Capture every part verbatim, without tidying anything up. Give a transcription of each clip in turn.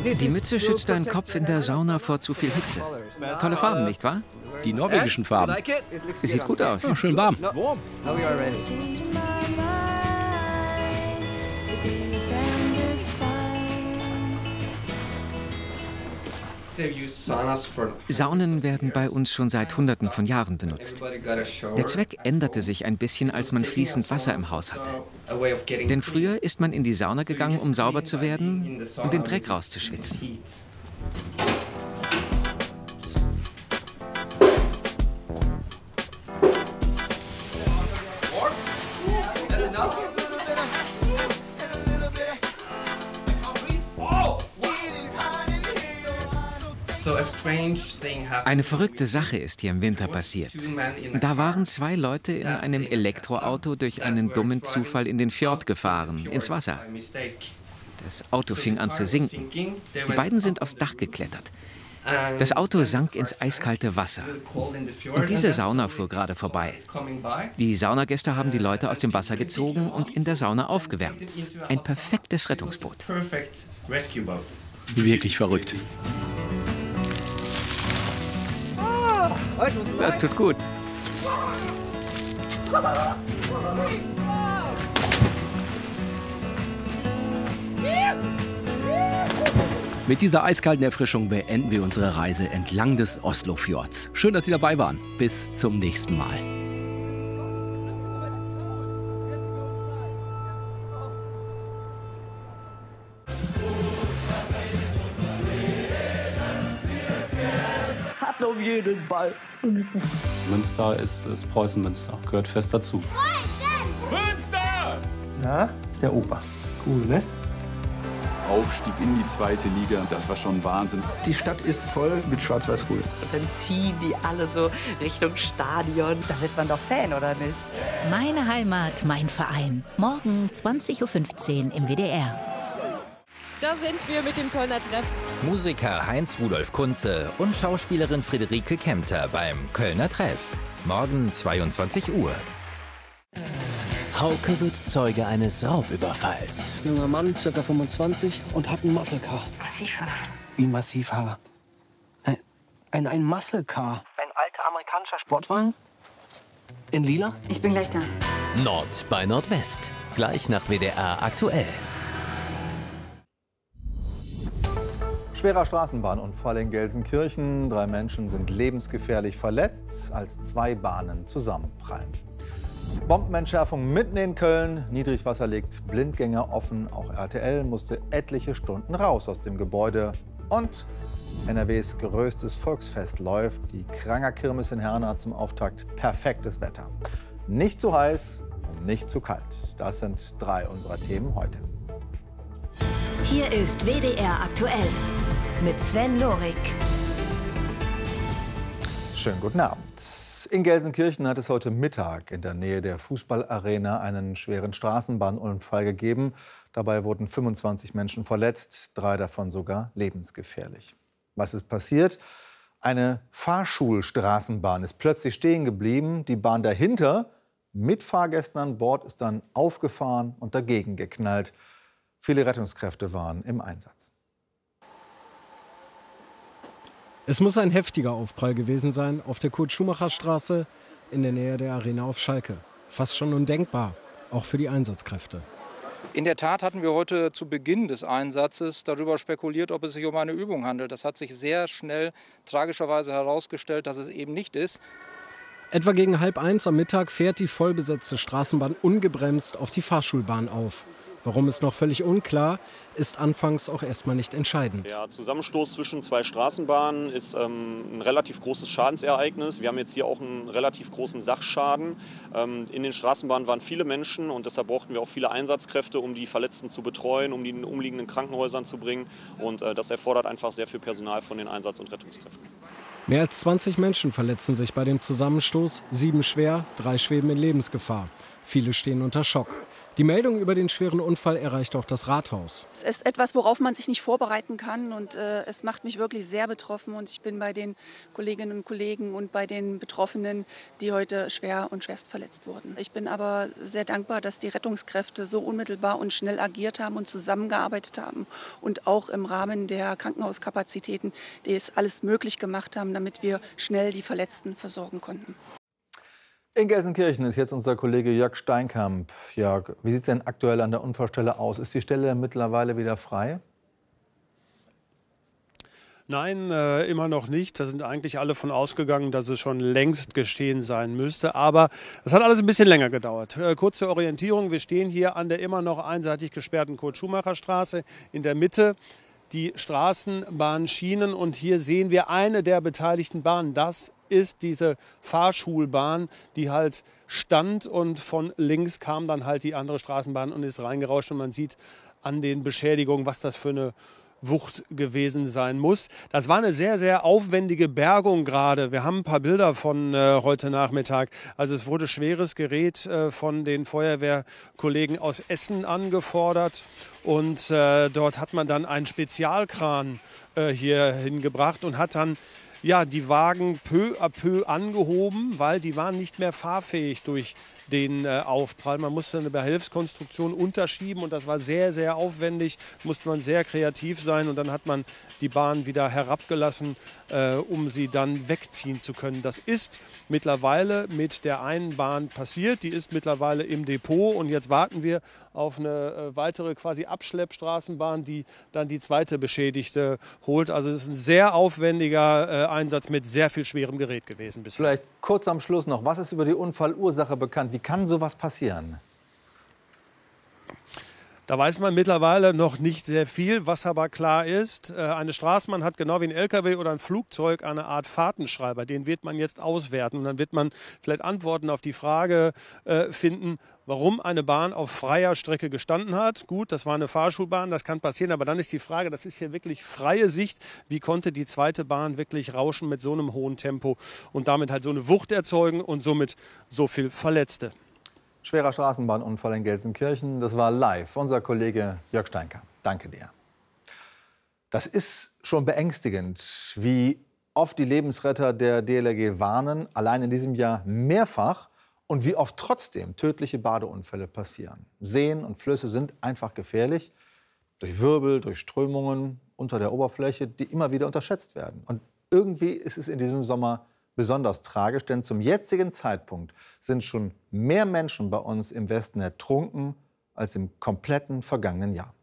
Die Mütze schützt deinen Kopf in der Sauna vor zu viel Hitze. Tolle Farben, nicht wahr? Die norwegischen Farben. Sieht gut aus. Ja, schön warm. Saunen werden bei uns schon seit Hunderten von Jahren benutzt. Der Zweck änderte sich ein bisschen, als man fließend Wasser im Haus hatte. Denn früher ist man in die Sauna gegangen, um sauber zu werden und den Dreck rauszuschwitzen. Eine verrückte Sache ist hier im Winter passiert. Da waren zwei Leute in einem Elektroauto durch einen dummen Zufall in den Fjord gefahren, ins Wasser. Das Auto fing an zu sinken. Die beiden sind aufs Dach geklettert. Das Auto sank ins eiskalte Wasser. Und diese Sauna fuhr gerade vorbei. Die Saunagäste haben die Leute aus dem Wasser gezogen und in der Sauna aufgewärmt. Ein perfektes Rettungsboot. Wirklich verrückt. Das tut gut. Mit dieser eiskalten Erfrischung beenden wir unsere Reise entlang des Oslofjords. Schön, dass Sie dabei waren. Bis zum nächsten Mal. Um jeden Ball. Münster ist, ist Preußen-Münster, gehört fest dazu. Münster! Na, ist der Opa. Cool, ne? Aufstieg in die zweite Liga, das war schon Wahnsinn. Die Stadt ist voll mit Schwarz-Weiß-Grün. Und dann ziehen die alle so Richtung Stadion. Da wird man doch Fan, oder nicht? Meine Heimat, mein Verein. Morgen zwanzig Uhr fünfzehn im W D R. Da sind wir mit dem Kölner Treff. Musiker Heinz-Rudolf Kunze und Schauspielerin Friederike Kempter beim Kölner Treff. Morgen zweiundzwanzig Uhr. Hauke wird Zeuge eines Raubüberfalls. Junger Mann, ca. fünfundzwanzig und hat ein Muscle Car. Massivhaar. Wie Massivhaar? Ein, ein, ein Muscle Car. Ein alter amerikanischer Sportwagen? In lila? Ich bin gleich da. Nord bei Nordwest. Gleich nach W D R aktuell. Schwerer Straßenbahnunfall in Gelsenkirchen. Drei Menschen sind lebensgefährlich verletzt, als zwei Bahnen zusammenprallen. Bombenentschärfung mitten in Köln. Niedrigwasser legt Blindgänger offen. Auch R T L musste etliche Stunden raus aus dem Gebäude. Und N R Ws größtes Volksfest läuft. Die Kranger-Kirmes in Herne zum Auftakt perfektes Wetter. Nicht zu heiß und nicht zu kalt. Das sind drei unserer Themen heute. Hier ist W D R aktuell mit Sven Lorik. Schönen guten Abend. In Gelsenkirchen hat es heute Mittag in der Nähe der Fußballarena einen schweren Straßenbahnunfall gegeben. Dabei wurden fünfundzwanzig Menschen verletzt, drei davon sogar lebensgefährlich. Was ist passiert? Eine Fahrschulstraßenbahn ist plötzlich stehen geblieben. Die Bahn dahinter mit Fahrgästen an Bord ist dann aufgefahren und dagegen geknallt. Viele Rettungskräfte waren im Einsatz. Es muss ein heftiger Aufprall gewesen sein auf der Kurt-Schumacher-Straße in der Nähe der Arena auf Schalke. Fast schon undenkbar, auch für die Einsatzkräfte. In der Tat hatten wir heute zu Beginn des Einsatzes darüber spekuliert, ob es sich um eine Übung handelt. Das hat sich sehr schnell tragischerweise herausgestellt, dass es eben nicht ist. Etwa gegen halb eins am Mittag fährt die vollbesetzte Straßenbahn ungebremst auf die Fahrschulbahn auf. Warum ist noch völlig unklar, ist anfangs auch erstmal nicht entscheidend. Der Zusammenstoß zwischen zwei Straßenbahnen ist ähm, ein relativ großes Schadensereignis. Wir haben jetzt hier auch einen relativ großen Sachschaden. Ähm, in den Straßenbahnen waren viele Menschen und deshalb brauchten wir auch viele Einsatzkräfte, um die Verletzten zu betreuen, um die in umliegenden Krankenhäusern zu bringen. Und äh, das erfordert einfach sehr viel Personal von den Einsatz- und Rettungskräften. Mehr als zwanzig Menschen verletzen sich bei dem Zusammenstoß, sieben schwer, drei schweben in Lebensgefahr. Viele stehen unter Schock. Die Meldung über den schweren Unfall erreicht auch das Rathaus. Es ist etwas, worauf man sich nicht vorbereiten kann und äh, es macht mich wirklich sehr betroffen und ich bin bei den Kolleginnen und Kollegen und bei den Betroffenen, die heute schwer und schwerst verletzt wurden. Ich bin aber sehr dankbar, dass die Rettungskräfte so unmittelbar und schnell agiert haben und zusammengearbeitet haben und auch im Rahmen der Krankenhauskapazitäten, die es alles möglich gemacht haben, damit wir schnell die Verletzten versorgen konnten. In Gelsenkirchen ist jetzt unser Kollege Jörg Steinkamp. Jörg, wie sieht es denn aktuell an der Unfallstelle aus? Ist die Stelle mittlerweile wieder frei? Nein, äh, immer noch nicht. Da sind eigentlich alle von ausgegangen, dass es schon längst geschehen sein müsste. Aber das hat alles ein bisschen länger gedauert. Äh, kurz zur Orientierung. Wir stehen hier an der immer noch einseitig gesperrten Kurt-Schumacher-Straße in der Mitte. Die Straßenbahnschienen und hier sehen wir eine der beteiligten Bahnen. Das ist diese Fahrschulbahn, die halt stand und von links kam dann halt die andere Straßenbahn und ist reingerauscht und man sieht an den Beschädigungen, was das für eine Wucht gewesen sein muss. Das war eine sehr, sehr aufwendige Bergung gerade. Wir haben ein paar Bilder von äh, heute Nachmittag. Also es wurde schweres Gerät äh, von den Feuerwehrkollegen aus Essen angefordert und äh, dort hat man dann einen Spezialkran äh, hier hingebracht und hat dann ja, die Wagen peu à peu angehoben, weil die waren nicht mehr fahrfähig durch den äh, Aufprall. Man musste eine Behelfskonstruktion unterschieben und das war sehr, sehr aufwendig, musste man sehr kreativ sein und dann hat man die Bahn wieder herabgelassen, äh, um sie dann wegziehen zu können. Das ist mittlerweile mit der einen Bahn passiert, die ist mittlerweile im Depot und jetzt warten wir auf eine äh, weitere quasi Abschleppstraßenbahn, die dann die zweite Beschädigte holt. Also es ist ein sehr aufwendiger äh, Einsatz mit sehr viel schwerem Gerät gewesen bisher. Vielleicht kurz am Schluss noch, was ist über die Unfallursache bekannt? Wie kann sowas passieren? Da weiß man mittlerweile noch nicht sehr viel. Was aber klar ist, eine Straßenbahn hat genau wie ein L K W oder ein Flugzeug eine Art Fahrtenschreiber. Den wird man jetzt auswerten. Und dann wird man vielleicht Antworten auf die Frage äh, finden, warum eine Bahn auf freier Strecke gestanden hat. Gut, das war eine Fahrschulbahn, das kann passieren. Aber dann ist die Frage, das ist hier wirklich freie Sicht. Wie konnte die zweite Bahn wirklich rauschen mit so einem hohen Tempo und damit halt so eine Wucht erzeugen und somit so viel Verletzte? Schwerer Straßenbahnunfall in Gelsenkirchen, das war live. Unser Kollege Jörg Steinkamp. Danke dir. Das ist schon beängstigend, wie oft die Lebensretter der D L R G warnen, allein in diesem Jahr mehrfach, und wie oft trotzdem tödliche Badeunfälle passieren. Seen und Flüsse sind einfach gefährlich, durch Wirbel, durch Strömungen unter der Oberfläche, die immer wieder unterschätzt werden. Und irgendwie ist es in diesem Sommer besonders tragisch, denn zum jetzigen Zeitpunkt sind schon mehr Menschen bei uns im Westen ertrunken als im kompletten vergangenen Jahr.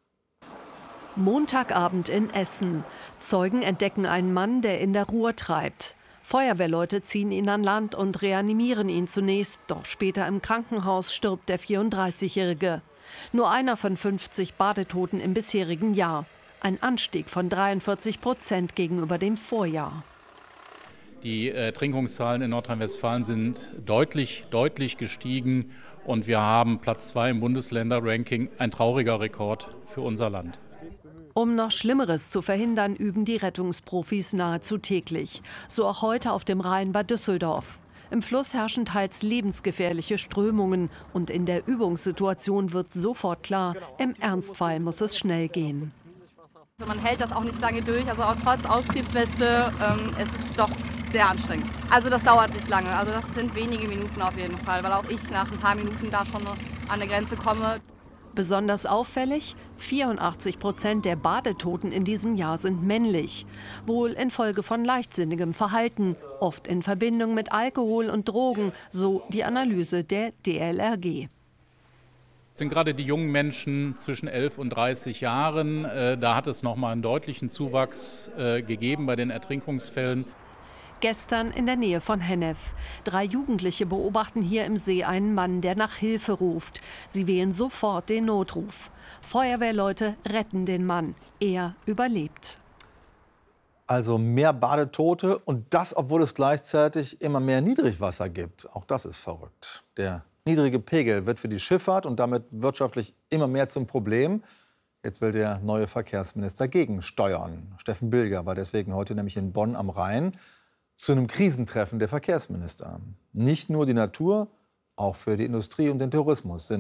Montagabend in Essen. Zeugen entdecken einen Mann, der in der Ruhr treibt. Feuerwehrleute ziehen ihn an Land und reanimieren ihn zunächst. Doch später im Krankenhaus stirbt der vierunddreißigjährige. Nur einer von fünfzig Badetoten im bisherigen Jahr. Ein Anstieg von dreiundvierzig Prozent gegenüber dem Vorjahr. Die Ertrinkungszahlen in Nordrhein-Westfalen sind deutlich, deutlich gestiegen. Und wir haben Platz zwei im Bundesländerranking, ein trauriger Rekord für unser Land. Um noch Schlimmeres zu verhindern, üben die Rettungsprofis nahezu täglich. So auch heute auf dem Rhein bei Düsseldorf. Im Fluss herrschen teils lebensgefährliche Strömungen. Und in der Übungssituation wird sofort klar, im Ernstfall muss es schnell gehen. Man hält das auch nicht lange durch, also auch trotz Auftriebsweste, ähm, es ist doch sehr anstrengend. Also das dauert nicht lange, also das sind wenige Minuten auf jeden Fall, weil auch ich nach ein paar Minuten da schon an der Grenze komme. Besonders auffällig, vierundachtzig Prozent der Badetoten in diesem Jahr sind männlich. Wohl infolge von leichtsinnigem Verhalten, oft in Verbindung mit Alkohol und Drogen, so die Analyse der D L R G. Es sind gerade die jungen Menschen zwischen elf und dreißig Jahren. Äh, da hat es noch mal einen deutlichen Zuwachs äh, gegeben bei den Ertrinkungsfällen. Gestern in der Nähe von Hennef. Drei Jugendliche beobachten hier im See einen Mann, der nach Hilfe ruft. Sie wählen sofort den Notruf. Feuerwehrleute retten den Mann. Er überlebt. Also mehr Badetote und das, obwohl es gleichzeitig immer mehr Niedrigwasser gibt. Auch das ist verrückt. Der niedrige Pegel wird für die Schifffahrt und damit wirtschaftlich immer mehr zum Problem. Jetzt will der neue Verkehrsminister gegensteuern. Steffen Bilger war deswegen heute nämlich in Bonn am Rhein zu einem Krisentreffen der Verkehrsminister. Nicht nur die Natur, auch für die Industrie und den Tourismus sind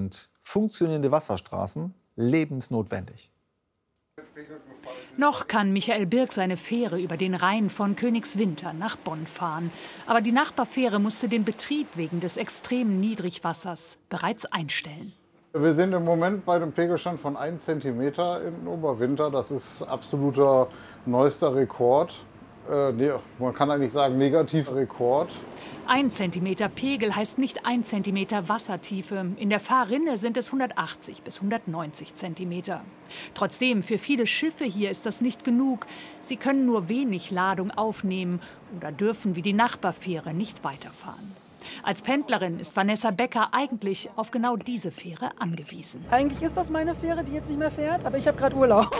funktionierende Wasserstraßen lebensnotwendig. Noch kann Michael Birk seine Fähre über den Rhein von Königswinter nach Bonn fahren. Aber die Nachbarfähre musste den Betrieb wegen des extremen Niedrigwassers bereits einstellen. Wir sind im Moment bei einem Pegelstand von einem Zentimeter im Oberwinter. Das ist absoluter neuester Rekord. Äh, nee, man kann eigentlich sagen Negativrekord. Ein Zentimeter Pegel heißt nicht ein Zentimeter Wassertiefe. In der Fahrrinne sind es hundertachtzig bis hundertneunzig Zentimeter. Trotzdem, für viele Schiffe hier ist das nicht genug. Sie können nur wenig Ladung aufnehmen oder dürfen wie die Nachbarfähre nicht weiterfahren. Als Pendlerin ist Vanessa Becker eigentlich auf genau diese Fähre angewiesen. Eigentlich ist das meine Fähre, die jetzt nicht mehr fährt, aber ich habe gerade Urlaub.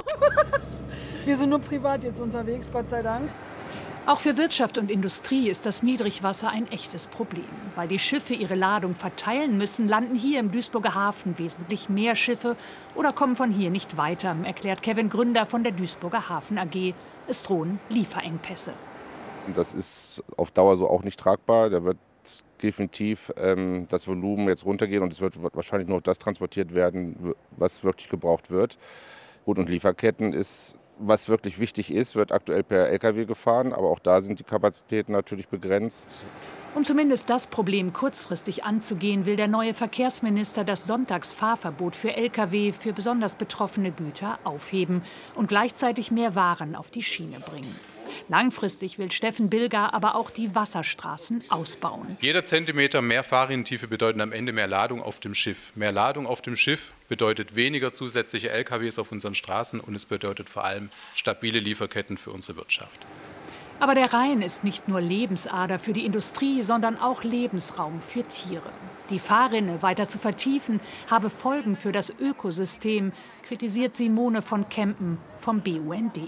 Wir sind nur privat jetzt unterwegs, Gott sei Dank. Auch für Wirtschaft und Industrie ist das Niedrigwasser ein echtes Problem. Weil die Schiffe ihre Ladung verteilen müssen, landen hier im Duisburger Hafen wesentlich mehr Schiffe oder kommen von hier nicht weiter, erklärt Kevin Gründer von der Duisburger Hafen A G. Es drohen Lieferengpässe. Das ist auf Dauer so auch nicht tragbar. Da wird definitiv ähm, das Volumen jetzt runtergehen und es wird wahrscheinlich nur das transportiert werden, was wirklich gebraucht wird. Gut, und Lieferketten ist, was wirklich wichtig ist, wird aktuell per L K W gefahren, aber auch da sind die Kapazitäten natürlich begrenzt. Um zumindest das Problem kurzfristig anzugehen, will der neue Verkehrsminister das Sonntagsfahrverbot für L K W für besonders betroffene Güter aufheben und gleichzeitig mehr Waren auf die Schiene bringen. Langfristig will Steffen Bilger aber auch die Wasserstraßen ausbauen. Jeder Zentimeter mehr Fahrrinnentiefe bedeutet am Ende mehr Ladung auf dem Schiff. Mehr Ladung auf dem Schiff bedeutet weniger zusätzliche L K Ws auf unseren Straßen und es bedeutet vor allem stabile Lieferketten für unsere Wirtschaft. Aber der Rhein ist nicht nur Lebensader für die Industrie, sondern auch Lebensraum für Tiere. Die Fahrrinne weiter zu vertiefen, habe Folgen für das Ökosystem, kritisiert Simone von Kempen vom B U N D.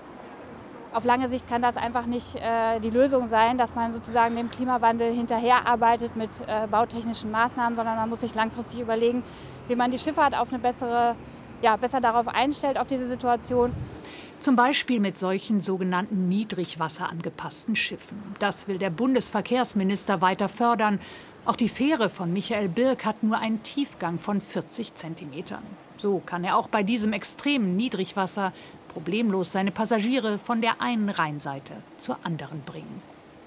Auf lange Sicht kann das einfach nicht äh, die Lösung sein, dass man sozusagen dem Klimawandel hinterherarbeitet mit äh, bautechnischen Maßnahmen, sondern man muss sich langfristig überlegen, wie man die Schifffahrt auf eine bessere, ja, besser darauf einstellt, auf diese Situation. Zum Beispiel mit solchen sogenannten Niedrigwasser angepassten Schiffen. Das will der Bundesverkehrsminister weiter fördern. Auch die Fähre von Michael Birk hat nur einen Tiefgang von vierzig Zentimetern. So kann er auch bei diesem extremen Niedrigwasser problemlos seine Passagiere von der einen Rheinseite zur anderen bringen.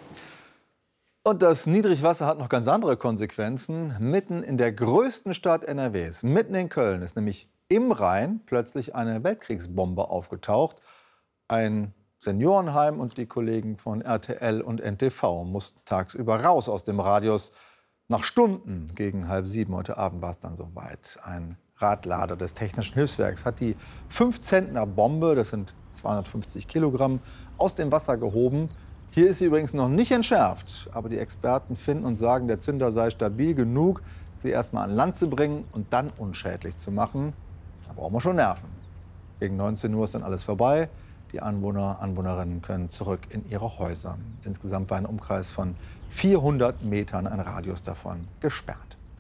Und das Niedrigwasser hat noch ganz andere Konsequenzen. Mitten in der größten Stadt N R Ws, mitten in Köln, ist nämlich im Rhein plötzlich eine Weltkriegsbombe aufgetaucht. Ein Seniorenheim und die Kollegen von R T L und N T V mussten tagsüber raus aus dem Radius. Nach Stunden, gegen halb sieben heute Abend, war es dann soweit. Ein Radlader des Technischen Hilfswerks hat die fünf Zentner Bombe, das sind zweihundertfünfzig Kilogramm, aus dem Wasser gehoben. Hier ist sie übrigens noch nicht entschärft, aber die Experten finden und sagen, der Zünder sei stabil genug, sie erst mal an Land zu bringen und dann unschädlich zu machen. Da brauchen wir schon Nerven. Gegen neunzehn Uhr ist dann alles vorbei. Die Anwohner, Anwohnerinnen können zurück in ihre Häuser. Insgesamt war ein Umkreis von vierhundert Metern, ein Radius davon, gesperrt.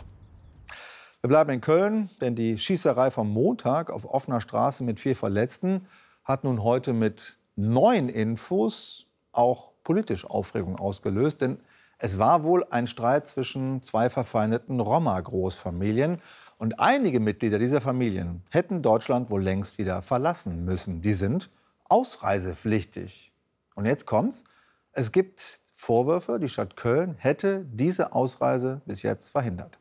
Wir bleiben in Köln, denn die Schießerei vom Montag auf offener Straße mit vier Verletzten hat nun heute mit neuen Infos auch politisch Aufregung ausgelöst. Denn es war wohl ein Streit zwischen zwei verfeindeten Roma-Großfamilien. Und einige Mitglieder dieser Familien hätten Deutschland wohl längst wieder verlassen müssen. Die sind ausreisepflichtig. Und jetzt kommt's. Es gibt Vorwürfe, die Stadt Köln hätte diese Ausreise bis jetzt verhindert.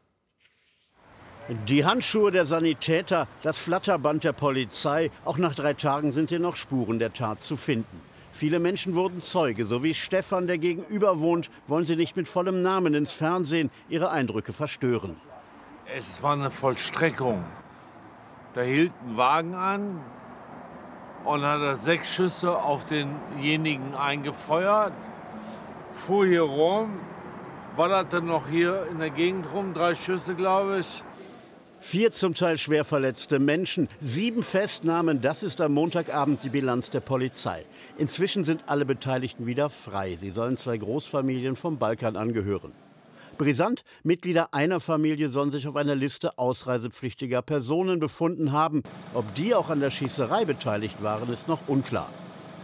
Die Handschuhe der Sanitäter, das Flatterband der Polizei. Auch nach drei Tagen sind hier noch Spuren der Tat zu finden. Viele Menschen wurden Zeuge, so wie Stefan, der gegenüber wohnt, wollen sie nicht mit vollem Namen ins Fernsehen ihre Eindrücke verstören. Es war eine Vollstreckung. Da hielt ein Wagen an und hat er sechs Schüsse auf denjenigen eingefeuert, fuhr hier rum, ballerte noch hier in der Gegend rum, drei Schüsse, glaube ich. Vier zum Teil schwer verletzte Menschen, sieben Festnahmen, das ist am Montagabend die Bilanz der Polizei. Inzwischen sind alle Beteiligten wieder frei. Sie sollen zwei Großfamilien vom Balkan angehören. Brisant, Mitglieder einer Familie sollen sich auf einer Liste ausreisepflichtiger Personen befunden haben. Ob die auch an der Schießerei beteiligt waren, ist noch unklar.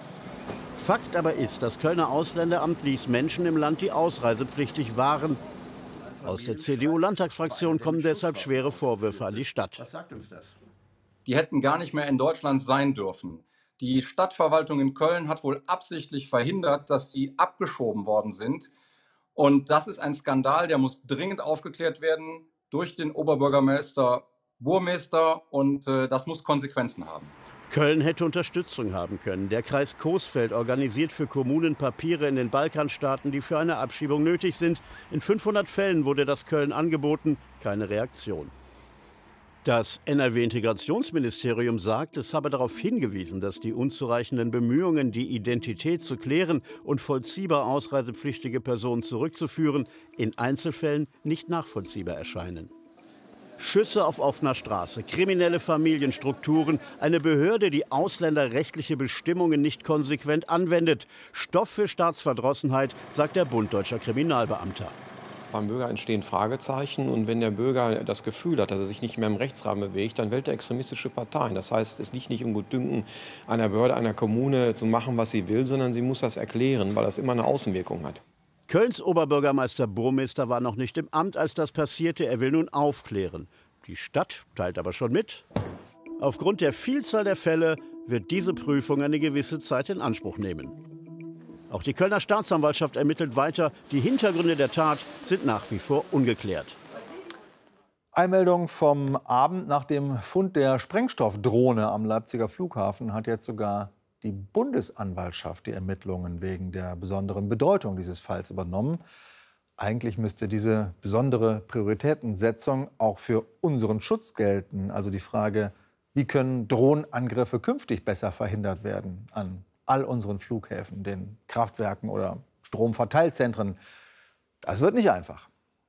Fakt aber ist, das Kölner Ausländeramt ließ Menschen im Land, die ausreisepflichtig waren. Aus der C D U-Landtagsfraktion kommen deshalb schwere Vorwürfe an die Stadt. Was sagt uns das? Die hätten gar nicht mehr in Deutschland sein dürfen. Die Stadtverwaltung in Köln hat wohl absichtlich verhindert, dass die abgeschoben worden sind. Und das ist ein Skandal, der muss dringend aufgeklärt werden durch den Oberbürgermeister, Burmeister, und äh, das muss Konsequenzen haben. Köln hätte Unterstützung haben können. Der Kreis Coesfeld organisiert für Kommunen Papiere in den Balkanstaaten, die für eine Abschiebung nötig sind. In fünfhundert Fällen wurde das Köln angeboten, keine Reaktion. Das N R W-Integrationsministerium sagt, es habe darauf hingewiesen, dass die unzureichenden Bemühungen, die Identität zu klären und vollziehbar ausreisepflichtige Personen zurückzuführen, in Einzelfällen nicht nachvollziehbar erscheinen. Schüsse auf offener Straße, kriminelle Familienstrukturen, eine Behörde, die ausländerrechtliche Bestimmungen nicht konsequent anwendet. Stoff für Staatsverdrossenheit, sagt der Bund Deutscher Kriminalbeamter. Beim Bürger entstehen Fragezeichen, und wenn der Bürger das Gefühl hat, dass er sich nicht mehr im Rechtsrahmen bewegt, dann wählt er extremistische Parteien. Das heißt, es liegt nicht im Gutdünken einer Behörde, einer Kommune zu machen, was sie will, sondern sie muss das erklären, weil das immer eine Außenwirkung hat. Kölns Oberbürgermeister Burmeister war noch nicht im Amt, als das passierte. Er will nun aufklären. Die Stadt teilt aber schon mit. Aufgrund der Vielzahl der Fälle wird diese Prüfung eine gewisse Zeit in Anspruch nehmen. Auch die Kölner Staatsanwaltschaft ermittelt weiter. Die Hintergründe der Tat sind nach wie vor ungeklärt. Einmeldung vom Abend nach dem Fund der Sprengstoffdrohne am Leipziger Flughafen hat jetzt sogar die Bundesanwaltschaft die Ermittlungen wegen der besonderen Bedeutung dieses Falls übernommen. Eigentlich müsste diese besondere Prioritätensetzung auch für unseren Schutz gelten. Also die Frage, wie können Drohnenangriffe künftig besser verhindert werden an all unseren Flughäfen, den Kraftwerken oder Stromverteilzentren. Das wird nicht einfach.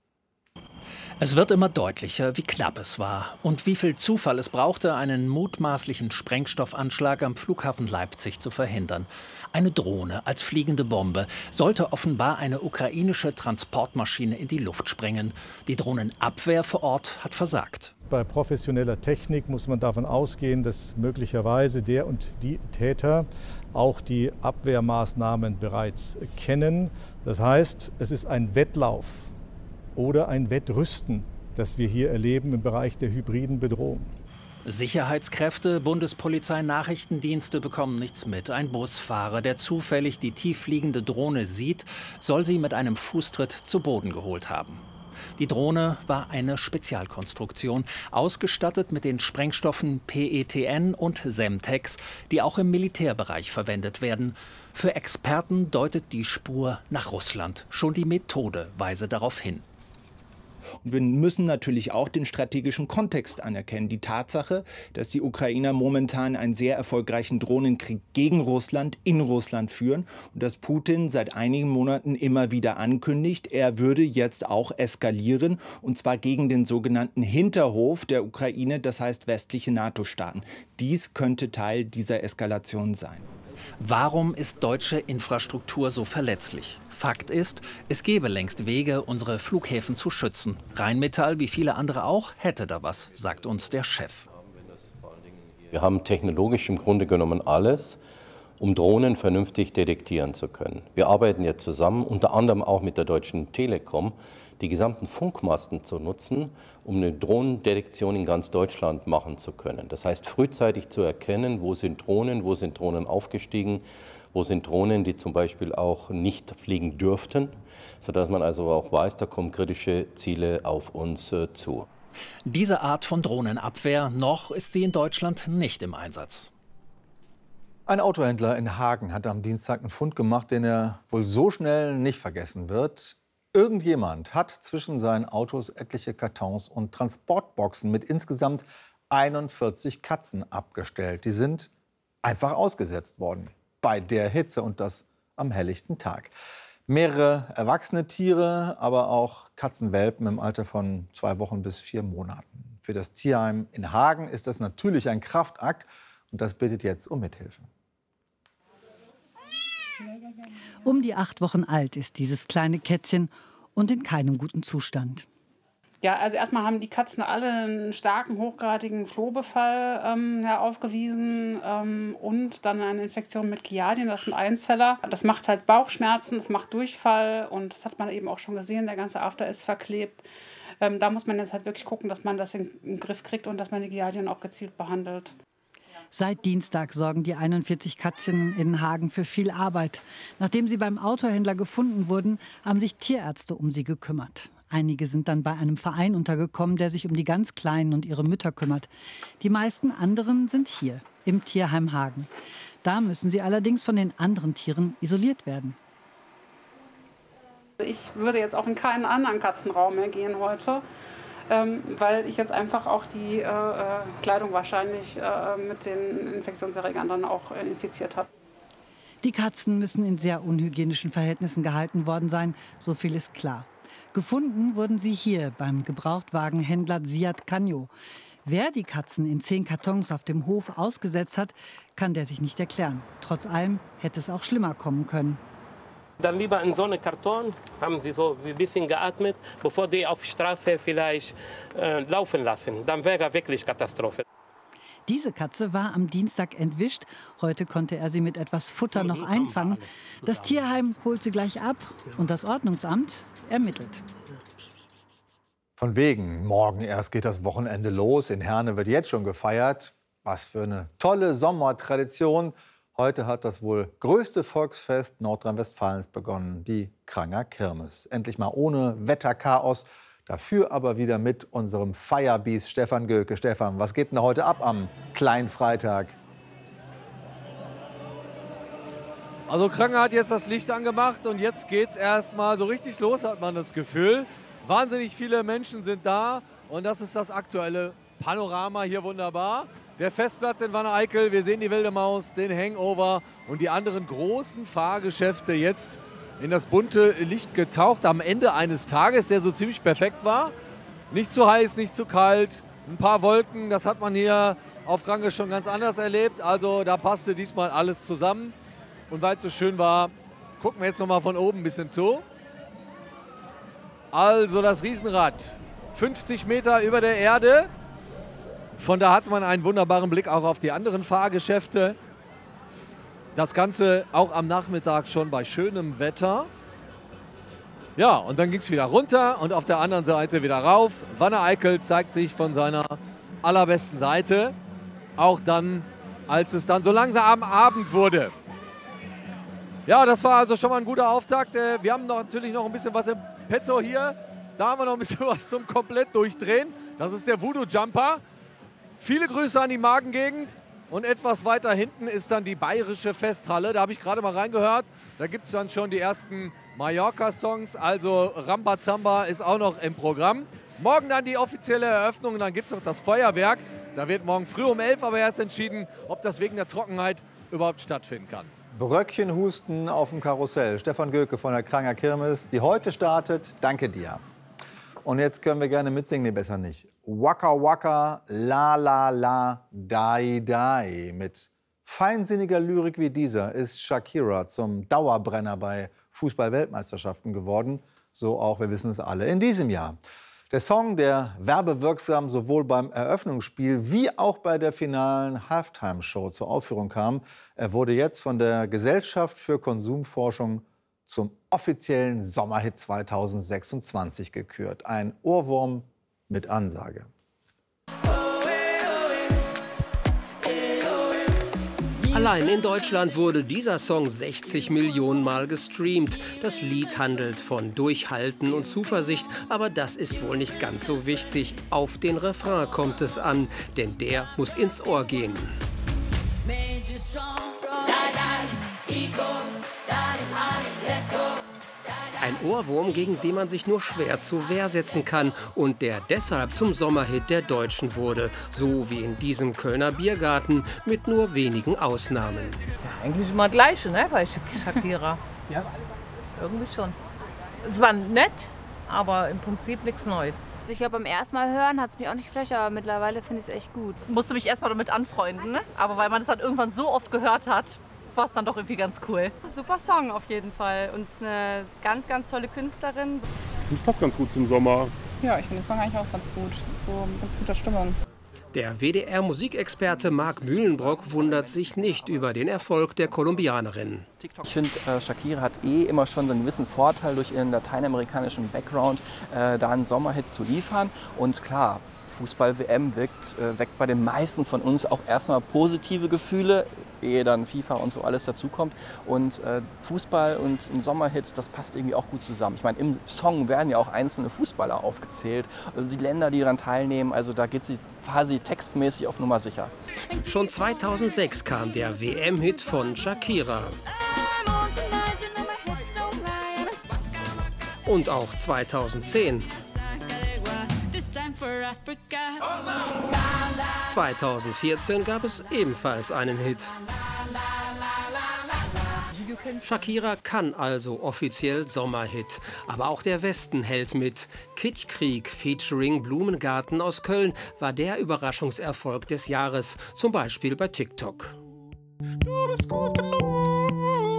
Es wird immer deutlicher, wie knapp es war und wie viel Zufall es brauchte, einen mutmaßlichen Sprengstoffanschlag am Flughafen Leipzig zu verhindern. Eine Drohne als fliegende Bombe sollte offenbar eine ukrainische Transportmaschine in die Luft sprengen. Die Drohnenabwehr vor Ort hat versagt. Bei professioneller Technik muss man davon ausgehen, dass möglicherweise der und die Täter auch die Abwehrmaßnahmen bereits kennen. Das heißt, es ist ein Wettlauf oder ein Wettrüsten, das wir hier erleben im Bereich der hybriden Bedrohung. Sicherheitskräfte, Bundespolizei, Nachrichtendienste bekommen nichts mit. Ein Busfahrer, der zufällig die tieffliegende Drohne sieht, soll sie mit einem Fußtritt zu Boden geholt haben. Die Drohne war eine Spezialkonstruktion, ausgestattet mit den Sprengstoffen P E T N und Semtex, die auch im Militärbereich verwendet werden. Für Experten deutet die Spur nach Russland. Schon die Methode weise darauf hin. Und wir müssen natürlich auch den strategischen Kontext anerkennen. Die Tatsache, dass die Ukrainer momentan einen sehr erfolgreichen Drohnenkrieg gegen Russland in Russland führen und dass Putin seit einigen Monaten immer wieder ankündigt, er würde jetzt auch eskalieren, und zwar gegen den sogenannten Hinterhof der Ukraine, das heißt westliche NATO-Staaten. Dies könnte Teil dieser Eskalation sein. Warum ist deutsche Infrastruktur so verletzlich? Fakt ist, es gäbe längst Wege, unsere Flughäfen zu schützen. Rheinmetall, wie viele andere auch, hätte da was, sagt uns der Chef. Wir haben technologisch im Grunde genommen alles, um Drohnen vernünftig detektieren zu können. Wir arbeiten jetzt zusammen, unter anderem auch mit der Deutschen Telekom, die gesamten Funkmasten zu nutzen, um eine Drohnendetektion in ganz Deutschland machen zu können. Das heißt, frühzeitig zu erkennen, wo sind Drohnen, wo sind Drohnen aufgestiegen, wo sind Drohnen, die zum Beispiel auch nicht fliegen dürften, sodass man also auch weiß, da kommen kritische Ziele auf uns äh, zu. Diese Art von Drohnenabwehr, noch ist sie in Deutschland nicht im Einsatz. Ein Autohändler in Hagen hat am Dienstag einen Fund gemacht, den er wohl so schnell nicht vergessen wird. Irgendjemand hat zwischen seinen Autos etliche Kartons und Transportboxen mit insgesamt einundvierzig Katzen abgestellt. Die sind einfach ausgesetzt worden bei der Hitze und das am helllichten Tag. Mehrere erwachsene Tiere, aber auch Katzenwelpen im Alter von zwei Wochen bis vier Monaten. Für das Tierheim in Hagen ist das natürlich ein Kraftakt und das bittet jetzt um Mithilfe. Um die acht Wochen alt ist dieses kleine Kätzchen und in keinem guten Zustand. Ja, also erstmal haben die Katzen alle einen starken, hochgradigen Flohbefall ähm, ja, aufgewiesen ähm, und dann eine Infektion mit Giardien, das sind Einzeller. Das macht halt Bauchschmerzen, das macht Durchfall und das hat man eben auch schon gesehen, der ganze After ist verklebt. Ähm, da muss man jetzt halt wirklich gucken, dass man das in, in den Griff kriegt und dass man die Giardien auch gezielt behandelt. Seit Dienstag sorgen die einundvierzig Katzen in Hagen für viel Arbeit. Nachdem sie beim Autohändler gefunden wurden, haben sich Tierärzte um sie gekümmert. Einige sind dann bei einem Verein untergekommen, der sich um die ganz Kleinen und ihre Mütter kümmert. Die meisten anderen sind hier, im Tierheim Hagen. Da müssen sie allerdings von den anderen Tieren isoliert werden. Ich würde jetzt auch in keinen anderen Katzenraum mehr gehen heute, ähm, weil ich jetzt einfach auch die äh, Kleidung wahrscheinlich äh, mit den Infektionserregern dann auch äh, infiziert habe. Die Katzen müssen in sehr unhygienischen Verhältnissen gehalten worden sein, so viel ist klar. Gefunden wurden sie hier beim Gebrauchtwagenhändler Siad Canyo. Wer die Katzen in zehn Kartons auf dem Hof ausgesetzt hat, kann der sich nicht erklären. Trotz allem hätte es auch schlimmer kommen können. Dann lieber in so einem Karton, haben sie so ein bisschen geatmet, bevor die auf die Straße vielleicht äh, laufen lassen. Dann wäre wirklich Katastrophe. Diese Katze war am Dienstag entwischt. Heute konnte er sie mit etwas Futter noch einfangen. Das Tierheim holt sie gleich ab und das Ordnungsamt ermittelt. Von wegen, morgen erst geht das Wochenende los. In Herne wird jetzt schon gefeiert. Was für eine tolle Sommertradition. Heute hat das wohl größte Volksfest Nordrhein-Westfalens begonnen, die Kranger Kirmes. Endlich mal ohne Wetterchaos. Dafür aber wieder mit unserem Firebeast Stefan Göke. Stefan, was geht denn heute ab am Kleinfreitag? Also Kranger hat jetzt das Licht angemacht und jetzt geht's erst mal so richtig los, hat man das Gefühl. Wahnsinnig viele Menschen sind da und das ist das aktuelle Panorama hier wunderbar. Der Festplatz in Wanne-Eickel, wir sehen die Wilde Maus, den Hangover und die anderen großen Fahrgeschäfte jetzt in das bunte Licht getaucht am Ende eines Tages, der so ziemlich perfekt war. Nicht zu heiß, nicht zu kalt, ein paar Wolken, das hat man hier auf Kranke schon ganz anders erlebt. Also da passte diesmal alles zusammen. Und weil es so schön war, gucken wir jetzt noch mal von oben ein bisschen zu. Also das Riesenrad, fünfzig Meter über der Erde. Von da hat man einen wunderbaren Blick auch auf die anderen Fahrgeschäfte. Das Ganze auch am Nachmittag schon bei schönem Wetter. Ja, und dann ging es wieder runter und auf der anderen Seite wieder rauf. Wanne-Eickel zeigt sich von seiner allerbesten Seite. Auch dann, als es dann so langsam Abend wurde. Ja, das war also schon mal ein guter Auftakt. Wir haben noch, natürlich noch ein bisschen was im Petto hier. Da haben wir noch ein bisschen was zum komplett durchdrehen. Das ist der Voodoo Jumper. Viele Grüße an die Magengegend. Und etwas weiter hinten ist dann die Bayerische Festhalle. Da habe ich gerade mal reingehört. Da gibt es dann schon die ersten Mallorca-Songs. Also Rambazamba ist auch noch im Programm. Morgen dann die offizielle Eröffnung und dann gibt es noch das Feuerwerk. Da wird morgen früh um elf aber erst entschieden, ob das wegen der Trockenheit überhaupt stattfinden kann. Bröckchenhusten auf dem Karussell. Stefan Göke von der Kranger Kirmes, die heute startet. Danke dir. Und jetzt können wir gerne mitsingen, nee, besser nicht. Waka Waka, La La La, Dai Dai. Mit feinsinniger Lyrik wie dieser ist Shakira zum Dauerbrenner bei Fußball-Weltmeisterschaften geworden. So auch, wir wissen es alle, in diesem Jahr. Der Song, der werbewirksam sowohl beim Eröffnungsspiel wie auch bei der finalen Halftime-Show zur Aufführung kam, er wurde jetzt von der Gesellschaft für Konsumforschung zum offiziellen Sommerhit zweitausendsechsundzwanzig gekürt. Ein Ohrwurm mit Ansage. Allein in Deutschland wurde dieser Song sechzig Millionen Mal gestreamt. Das Lied handelt von Durchhalten und Zuversicht, aber das ist wohl nicht ganz so wichtig. Auf den Refrain kommt es an, denn der muss ins Ohr gehen. Ein Ohrwurm, gegen den man sich nur schwer zur Wehr setzen kann und der deshalb zum Sommerhit der Deutschen wurde, so wie in diesem Kölner Biergarten mit nur wenigen Ausnahmen. Ja, eigentlich immer gleich, ne, bei Shakira. Ja. Irgendwie schon. Es war nett, aber im Prinzip nichts Neues. Ich glaube, beim ersten Mal hören hat es mich auch nicht frech, aber mittlerweile finde ich es echt gut. Musste mich erst mal damit anfreunden, ne? Aber weil man es dann irgendwann so oft gehört hat, war es dann doch irgendwie ganz cool. Super Song auf jeden Fall und eine ganz, ganz tolle Künstlerin. Ich finde, es passt ganz gut zum Sommer. Ja, ich finde den Song eigentlich auch ganz gut. So mit ganz guter Stimmung. Der W D R-Musikexperte Marc Mühlenbrock wundert sich nicht über den Erfolg der Kolumbianerin. Ich finde, äh, Shakira hat eh immer schon so einen gewissen Vorteil durch ihren lateinamerikanischen Background, äh, da einen Sommerhit zu liefern. Und klar, Fußball-W M weckt, äh, weckt bei den meisten von uns auch erstmal positive Gefühle, ehe dann FIFA und so alles dazukommt. Und äh, Fußball und ein Sommerhit, das passt irgendwie auch gut zusammen. Ich meine, im Song werden ja auch einzelne Fußballer aufgezählt, also die Länder, die daran teilnehmen. Also da geht sie quasi textmäßig auf Nummer sicher. Schon zweitausendsechs kam der W M-Hit von Shakira. Und auch zweitausendzehn. zweitausendvierzehn gab es ebenfalls einen Hit. Shakira kann also offiziell Sommerhit. Aber auch der Westen hält mit. Kitschkrieg featuring Blumengarten aus Köln war der Überraschungserfolg des Jahres. Zum Beispiel bei TikTok. Du bist gut genug.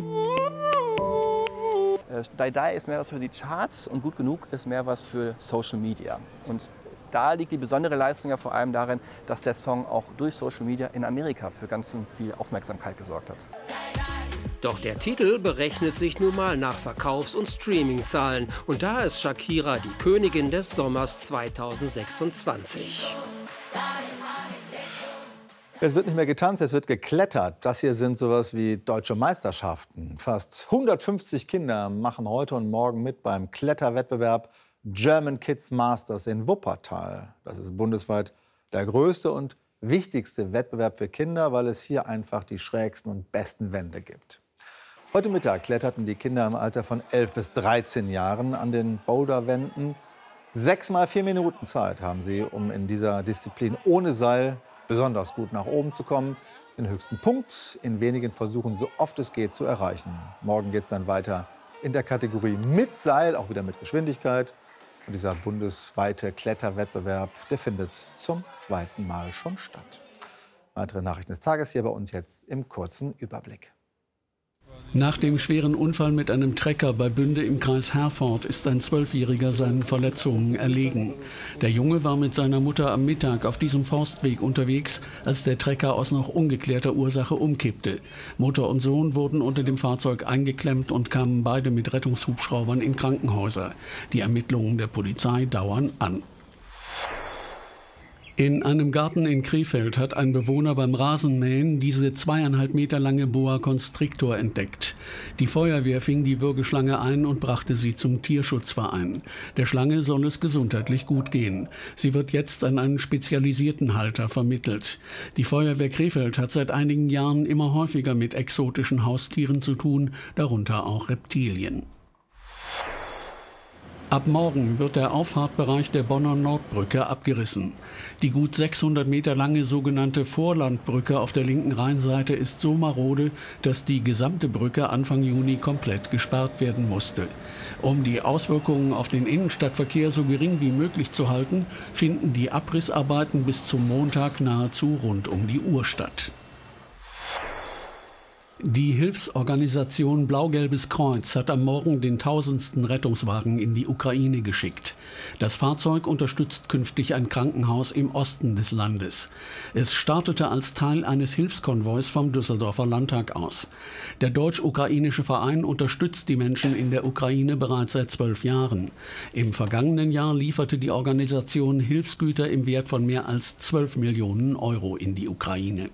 Die Die ist mehr was für die Charts und Gut genug ist mehr was für Social Media. Und da liegt die besondere Leistung ja vor allem darin, dass der Song auch durch Social Media in Amerika für ganz viel Aufmerksamkeit gesorgt hat. Doch der Titel berechnet sich nun mal nach Verkaufs- und Streamingzahlen. Und da ist Shakira die Königin des Sommers zweitausendsechsundzwanzig. Es wird nicht mehr getanzt, es wird geklettert. Das hier sind sowas wie deutsche Meisterschaften. Fast hundertfünfzig Kinder machen heute und morgen mit beim Kletterwettbewerb German Kids Masters in Wuppertal. Das ist bundesweit der größte und wichtigste Wettbewerb für Kinder, weil es hier einfach die schrägsten und besten Wände gibt. Heute Mittag kletterten die Kinder im Alter von elf bis dreizehn Jahren an den Boulderwänden. Sechs mal vier Minuten Zeit haben sie, um in dieser Disziplin ohne Seil besonders gut nach oben zu kommen, den höchsten Punkt in wenigen Versuchen so oft es geht zu erreichen. Morgen geht es dann weiter in der Kategorie mit Seil, auch wieder mit Geschwindigkeit. Und dieser bundesweite Kletterwettbewerb, der findet zum zweiten Mal schon statt. Weitere Nachrichten des Tages hier bei uns jetzt im kurzen Überblick. Nach dem schweren Unfall mit einem Trecker bei Bünde im Kreis Herford ist ein Zwölfjähriger seinen Verletzungen erlegen. Der Junge war mit seiner Mutter am Mittag auf diesem Forstweg unterwegs, als der Trecker aus noch ungeklärter Ursache umkippte. Mutter und Sohn wurden unter dem Fahrzeug eingeklemmt und kamen beide mit Rettungshubschraubern in Krankenhäuser. Die Ermittlungen der Polizei dauern an. In einem Garten in Krefeld hat ein Bewohner beim Rasenmähen diese zweieinhalb Meter lange Boa Constrictor entdeckt. Die Feuerwehr fing die Würgeschlange ein und brachte sie zum Tierschutzverein. Der Schlange soll es gesundheitlich gut gehen. Sie wird jetzt an einen spezialisierten Halter vermittelt. Die Feuerwehr Krefeld hat seit einigen Jahren immer häufiger mit exotischen Haustieren zu tun, darunter auch Reptilien. Ab morgen wird der Auffahrtbereich der Bonner Nordbrücke abgerissen. Die gut sechshundert Meter lange sogenannte Vorlandbrücke auf der linken Rheinseite ist so marode, dass die gesamte Brücke Anfang Juni komplett gesperrt werden musste. Um die Auswirkungen auf den Innenstadtverkehr so gering wie möglich zu halten, finden die Abrissarbeiten bis zum Montag nahezu rund um die Uhr statt. Die Hilfsorganisation Blau-Gelbes Kreuz hat am Morgen den tausendsten Rettungswagen in die Ukraine geschickt. Das Fahrzeug unterstützt künftig ein Krankenhaus im Osten des Landes. Es startete als Teil eines Hilfskonvois vom Düsseldorfer Landtag aus. Der deutsch-ukrainische Verein unterstützt die Menschen in der Ukraine bereits seit zwölf Jahren. Im vergangenen Jahr lieferte die Organisation Hilfsgüter im Wert von mehr als zwölf Millionen Euro in die Ukraine.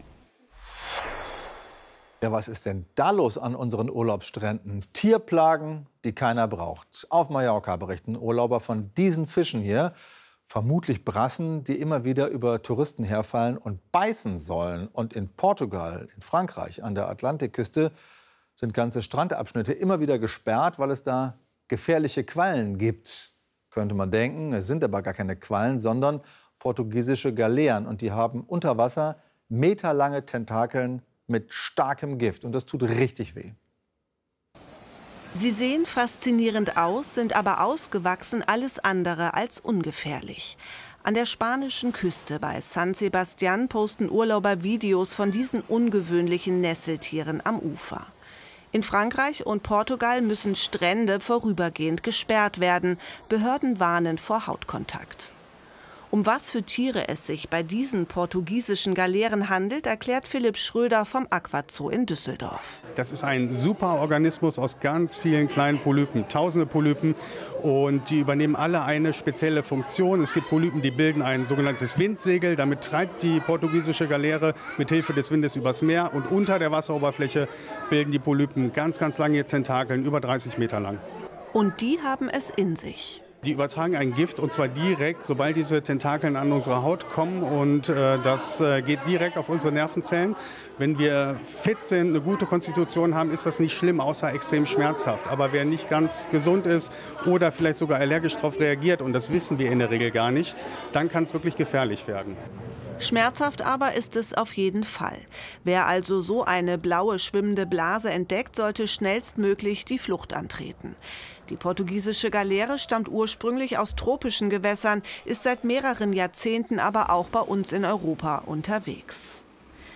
Ja, was ist denn da los an unseren Urlaubsstränden? Tierplagen, die keiner braucht. Auf Mallorca berichten Urlauber von diesen Fischen hier. Vermutlich Brassen, die immer wieder über Touristen herfallen und beißen sollen. Und in Portugal, in Frankreich, an der Atlantikküste sind ganze Strandabschnitte immer wieder gesperrt, weil es da gefährliche Quallen gibt. Könnte man denken, es sind aber gar keine Quallen, sondern portugiesische Galeeren. Und die haben unter Wasser meterlange Tentakeln mit starkem Gift. Und das tut richtig weh. Sie sehen faszinierend aus, sind aber ausgewachsen, alles andere als ungefährlich. An der spanischen Küste bei San Sebastián posten Urlauber Videos von diesen ungewöhnlichen Nesseltieren am Ufer. In Frankreich und Portugal müssen Strände vorübergehend gesperrt werden. Behörden warnen vor Hautkontakt. Um was für Tiere es sich bei diesen portugiesischen Galeeren handelt, erklärt Philipp Schröder vom Aquazoo in Düsseldorf. Das ist ein super Organismus aus ganz vielen kleinen Polypen, tausende Polypen, und die übernehmen alle eine spezielle Funktion. Es gibt Polypen, die bilden ein sogenanntes Windsegel, damit treibt die portugiesische Galeere mit Hilfe des Windes übers Meer, und unter der Wasseroberfläche bilden die Polypen ganz, ganz lange Tentakeln, über dreißig Meter lang. Und die haben es in sich. Die übertragen ein Gift, und zwar direkt, sobald diese Tentakeln an unsere Haut kommen, und äh, das äh, geht direkt auf unsere Nervenzellen. Wenn wir fit sind, eine gute Konstitution haben, ist das nicht schlimm, außer extrem schmerzhaft. Aber wer nicht ganz gesund ist oder vielleicht sogar allergisch darauf reagiert, und das wissen wir in der Regel gar nicht, dann kann es wirklich gefährlich werden. Schmerzhaft aber ist es auf jeden Fall. Wer also so eine blaue schwimmende Blase entdeckt, sollte schnellstmöglich die Flucht antreten. Die portugiesische Galeere stammt ursprünglich aus tropischen Gewässern, ist seit mehreren Jahrzehnten aber auch bei uns in Europa unterwegs.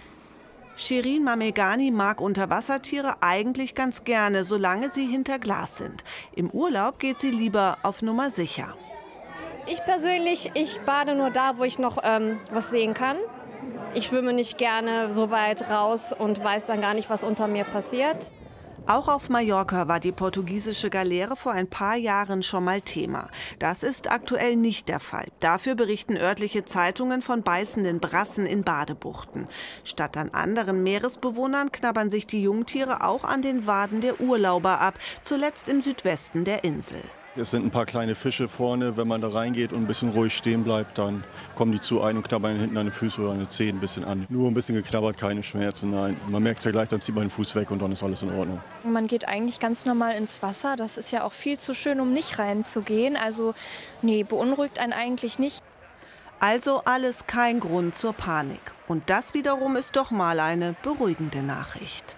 Shirin Mamegani mag Unterwassertiere eigentlich ganz gerne, solange sie hinter Glas sind. Im Urlaub geht sie lieber auf Nummer sicher. Ich persönlich, ich bade nur da, wo ich noch ähm, was sehen kann. Ich schwimme nicht gerne so weit raus und weiß dann gar nicht, was unter mir passiert. Auch auf Mallorca war die portugiesische Galeere vor ein paar Jahren schon mal Thema. Das ist aktuell nicht der Fall. Dafür berichten örtliche Zeitungen von beißenden Brassen in Badebuchten. Statt an anderen Meeresbewohnern knabbern sich die Jungtiere auch an den Waden der Urlauber ab, zuletzt im Südwesten der Insel. Es sind ein paar kleine Fische vorne. Wenn man da reingeht und ein bisschen ruhig stehen bleibt, dann kommen die zu einem und knabbern hinten an den Füßen oder an den Zehen ein bisschen an. Nur ein bisschen geknabbert, keine Schmerzen, nein. Man merkt es ja gleich, dann zieht man den Fuß weg und dann ist alles in Ordnung. Man geht eigentlich ganz normal ins Wasser. Das ist ja auch viel zu schön, um nicht reinzugehen. Also nee, beunruhigt einen eigentlich nicht. Also alles kein Grund zur Panik. Und das wiederum ist doch mal eine beruhigende Nachricht.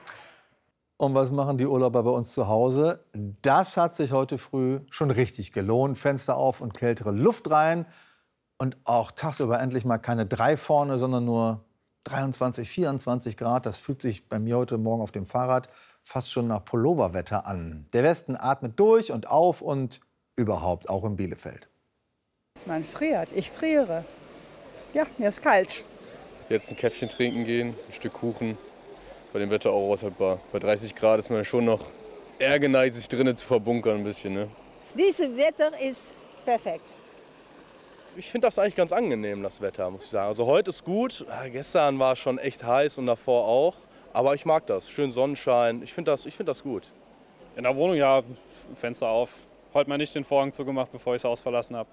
Und was machen die Urlauber bei uns zu Hause? Das hat sich heute früh schon richtig gelohnt. Fenster auf und kältere Luft rein. Und auch tagsüber endlich mal keine drei vorne, sondern nur dreiundzwanzig, vierundzwanzig Grad. Das fühlt sich bei mir heute Morgen auf dem Fahrrad fast schon nach Pulloverwetter an. Der Westen atmet durch und auf und überhaupt auch in Bielefeld. Man friert, ich friere. Ja, mir ist kalt. Jetzt ein Käffchen trinken gehen, ein Stück Kuchen. Bei dem Wetter auch aushaltbar. Bei dreißig Grad ist man schon noch eher geneigt, sich drinnen zu verbunkern ein bisschen. Ne? Dieses Wetter ist perfekt. Ich finde das eigentlich ganz angenehm, das Wetter, muss ich sagen. Also heute ist gut, ja, gestern war es schon echt heiß und davor auch. Aber ich mag das, schön Sonnenschein, ich finde das, ich find das gut. In der Wohnung, ja, Fenster auf. Heute mal nicht den Vorhang zugemacht, bevor ich das Haus verlassen habe.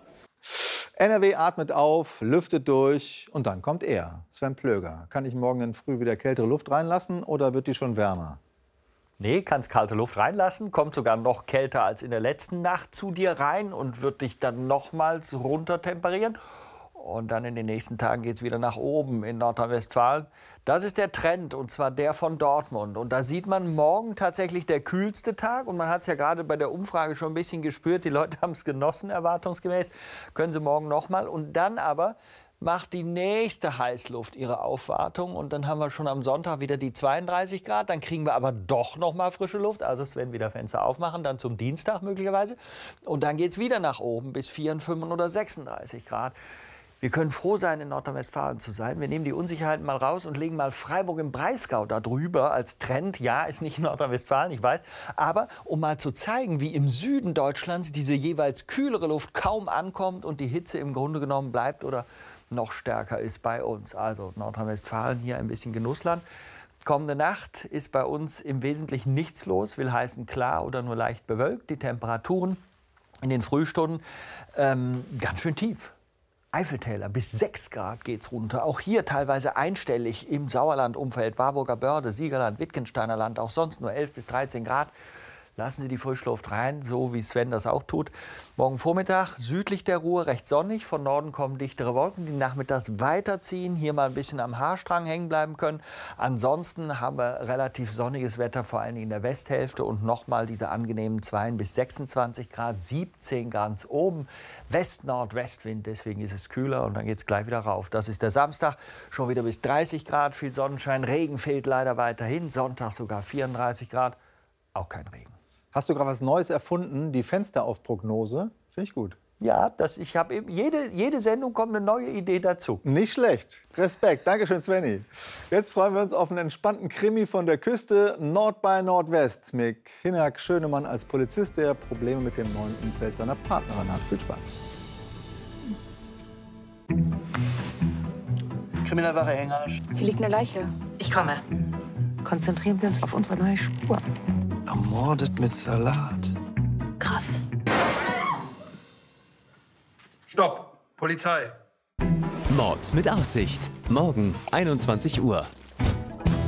N R W atmet auf, lüftet durch und dann kommt er, Sven Plöger. Kann ich morgen in Früh wieder kältere Luft reinlassen oder wird die schon wärmer? Nee, kannst kalte Luft reinlassen, kommt sogar noch kälter als in der letzten Nacht zu dir rein und wird dich dann nochmals runter temperieren. Und dann in den nächsten Tagen geht es wieder nach oben in Nordrhein-Westfalen. Das ist der Trend, und zwar der von Dortmund. Und da sieht man morgen tatsächlich der kühlste Tag. Und man hat es ja gerade bei der Umfrage schon ein bisschen gespürt. Die Leute haben es genossen, erwartungsgemäß. Können sie morgen noch mal. Und dann aber macht die nächste Heißluft ihre Aufwartung. Und dann haben wir schon am Sonntag wieder die zweiunddreißig Grad. Dann kriegen wir aber doch noch mal frische Luft. Also es werden wieder Fenster aufmachen, dann zum Dienstag möglicherweise. Und dann geht es wieder nach oben bis vierundfünfzig oder sechsunddreißig Grad. Wir können froh sein, in Nordrhein-Westfalen zu sein. Wir nehmen die Unsicherheiten mal raus und legen mal Freiburg im Breisgau da drüber als Trend. Ja, ist nicht Nordrhein-Westfalen, ich weiß. Aber um mal zu zeigen, wie im Süden Deutschlands diese jeweils kühlere Luft kaum ankommt und die Hitze im Grunde genommen bleibt oder noch stärker ist bei uns. Also Nordrhein-Westfalen, hier ein bisschen Genussland. Kommende Nacht ist bei uns im Wesentlichen nichts los, will heißen klar oder nur leicht bewölkt. Die Temperaturen in den Frühstunden ähm, ganz schön tief. Eifeltäler, bis sechs Grad geht's runter. Auch hier teilweise einstellig im Sauerland-Umfeld, Warburger Börde, Siegerland, Wittgensteiner Land, auch sonst nur elf bis dreizehn Grad. Lassen Sie die Frischluft rein, so wie Sven das auch tut. Morgen Vormittag südlich der Ruhr recht sonnig. Von Norden kommen dichtere Wolken, die nachmittags weiterziehen. Hier mal ein bisschen am Haarstrang hängen bleiben können. Ansonsten haben wir relativ sonniges Wetter, vor allem in der Westhälfte. Und nochmal diese angenehmen zweiundzwanzig bis sechsundzwanzig Grad, siebzehn ganz oben. West-Nordwestwind, deswegen ist es kühler und dann geht es gleich wieder rauf. Das ist der Samstag, schon wieder bis dreißig Grad, viel Sonnenschein. Regen fehlt leider weiterhin. Sonntag sogar vierunddreißig Grad, auch kein Regen. Hast du gerade was Neues erfunden, die Fensteraufprognose? Finde ich gut. Ja, das, ich habe jede, jede Sendung kommt eine neue Idee dazu. Nicht schlecht. Respekt. Dankeschön, Svenny. Jetzt freuen wir uns auf einen entspannten Krimi von der Küste Nord bei Nordwest mit Hinak Schönemann als Polizist, der Probleme mit dem neuen Umfeld seiner Partnerin hat. Viel Spaß. Kriminalwache Hengersch. Hier liegt eine Leiche. Ich komme. Konzentrieren wir uns auf unsere neue Spur. Ermordet mit Salat. Krass. Stopp! Polizei! Mord mit Aussicht. Morgen einundzwanzig Uhr.